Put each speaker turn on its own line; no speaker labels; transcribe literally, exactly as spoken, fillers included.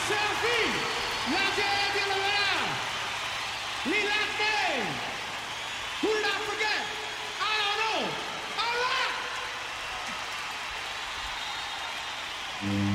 Selfie, la jam de la la, Lila Day, who did I forget? I don't know. All right.